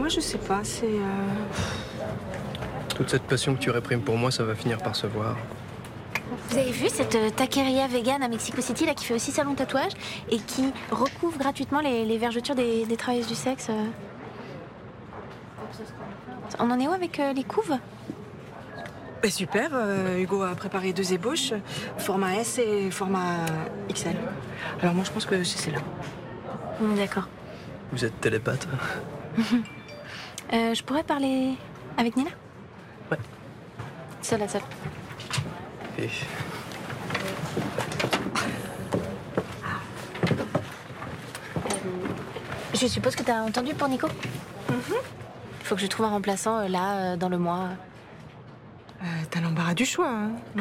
moi, je sais pas, c'est... Toute cette passion que tu réprimes pour moi, ça va finir par se voir. Vous avez vu cette taqueria vegan à Mexico City là, qui fait aussi salon tatouage et qui recouvre gratuitement les vergetures des travailleuses du sexe On en est où avec les couves? Ben super, Hugo a préparé 2 ébauches, format S et format XL. Alors moi, je pense que c'est celle-là. D'accord. Vous êtes télépathe. Je pourrais parler avec Nina? Ouais. Seule à seule. Et... Je suppose que t'as entendu pour Nico? Il faut que je trouve un remplaçant là, dans le mois. T'as l'embarras du choix, hein.